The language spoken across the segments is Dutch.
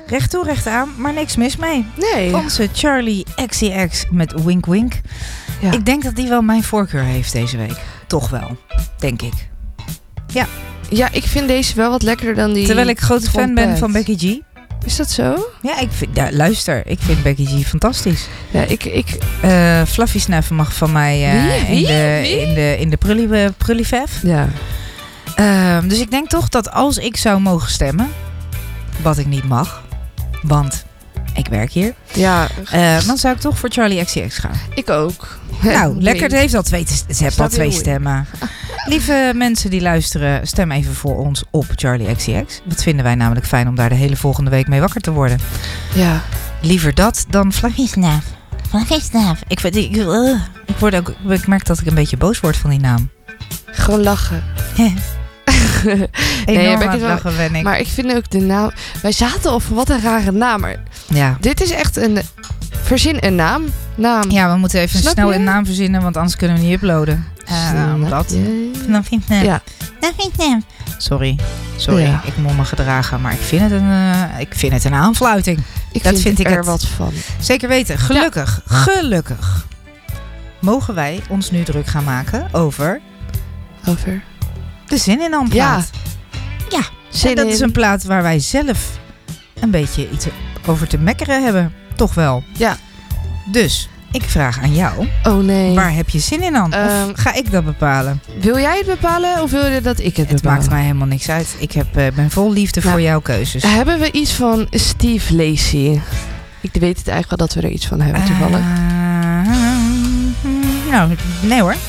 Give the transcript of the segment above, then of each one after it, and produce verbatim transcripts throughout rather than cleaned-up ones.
recht toe, recht aan, maar niks mis mee. Nee. Onze Charli X C X met Wink Wink. Ja. Ik denk dat die wel mijn voorkeur heeft deze week. Toch wel, denk ik. Ja. Ja, ik vind deze wel wat lekkerder dan die... Terwijl ik grote fan ben van Becky G. Is dat zo? Ja, ik vind, ja, luister, ik vind Becky G fantastisch. Ja, ik... ik... Uh, Fluffy Snuff mag van mij uh, Wie? Wie? in de, Wie? in de, in de prully, uh, prullyfef. Ja. Uh, dus ik denk toch dat als ik zou mogen stemmen, wat ik niet mag, want ik werk hier, Ja. Uh, dan zou ik toch voor Charli X C X gaan. Ik ook. Nou, Nee. lekker. Het heeft al twee, ze hebben al twee stemmen. Lieve mensen die luisteren, stem even voor ons op Charli X C X. Dat vinden wij namelijk fijn om daar de hele volgende week mee wakker te worden. Ja. Liever dat dan Fluffy Snuff. Fluffy Snuff. Ik, ik, ik, uh, ik, word ook, ik merk dat ik een beetje boos word van die naam. Gewoon lachen. Enorm Nee, aan Becky het wel- lachen ben ik. Maar ik vind ook de naam... Wij zaten op wat een rare naam. Maar Ja. dit is echt een... Verzin een naam. Naam. ja, we moeten even Snap snel je? een naam verzinnen, want anders kunnen we niet uploaden. Uh, Snap dat. je? Fluffy Snuff. Ja. Fluffy Snuff. Sorry. Sorry, Ja. ik moet me gedragen, maar ik vind het een, uh, ik vind het een aanfluiting. Ik Dat vind, vind ik er het. wat van. Zeker weten. Gelukkig, gelukkig mogen wij ons nu druk gaan maken over Over. de Zin in Dan Ja. plaat. Ja, Zin en dat in. is een plaat waar wij zelf een beetje iets over te mekkeren hebben. Toch wel. Ja. Dus, ik vraag aan jou, Oh nee. waar heb je zin in dan? Ehm, Of ga ik dat bepalen? Wil jij het bepalen of wil je dat ik het Het bepaal? maakt mij helemaal niks uit. Ik heb, uh, ben vol liefde Nou, voor jouw keuzes. Hebben we iets van Steve Lacy? Ik weet het eigenlijk wel dat we er iets van hebben toevallig. Uh, nou, nee hoor.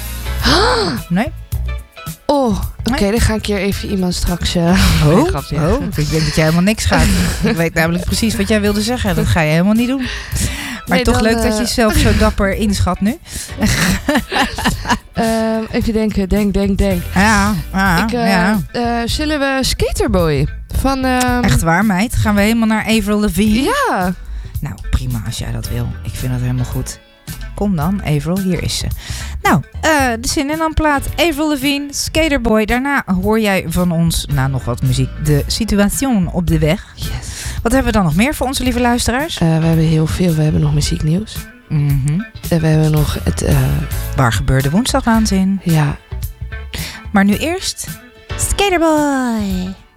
Nee. Oh, oké, Nee. dan ga ik hier even iemand straks... Uh, Oh, nee, grapje. oh, ik denk dat jij helemaal niks gaat. Ik weet namelijk precies wat jij wilde zeggen. Dat ga je helemaal niet doen. Maar Nee, toch dan, leuk uh, dat je jezelf zo dapper inschat nu. Ehm, even denken, denk, denk, denk. Ja, ja, ik, uh, ja. uh, zullen we Skaterboy van... ehm, Echt waar, meid? Gaan we helemaal naar Avril Lavigne? Ja. Nou, prima als jij dat wil. Ik vind dat helemaal goed. Kom dan, Avril, hier is ze. Nou, uh, de Zin in Dan plaat. Avril Lavigne, Skaterboy. Daarna hoor jij van ons, na nog wat muziek, de Situation op de weg. Yes. Wat hebben we dan nog meer voor onze lieve luisteraars? Uh, we hebben heel veel. We hebben nog muzieknieuws. Mm-hmm. En we hebben nog het... Uh, Waar gebeurde woensdag waanzin? ja. Maar nu eerst Skaterboy.